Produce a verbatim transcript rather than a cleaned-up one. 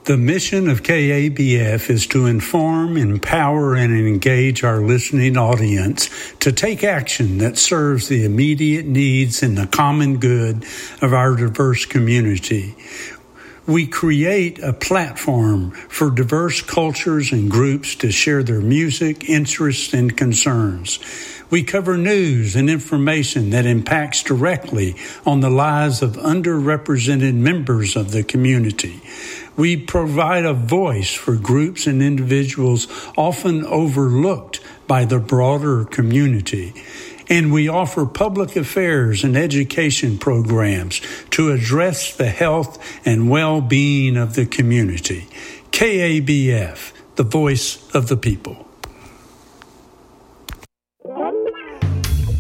The mission of K A B F is to inform, empower, and engage our listening audience to take action that serves the immediate needs and the common good of our diverse community. We create a platform for diverse cultures and groups to share their music, interests, and concerns. We cover news and information that impacts directly on the lives of underrepresented members of the community. We provide a voice for groups and individuals often overlooked by the broader community. And we offer public affairs and education programs to address the health and well-being of the community. K A B F, the voice of the people.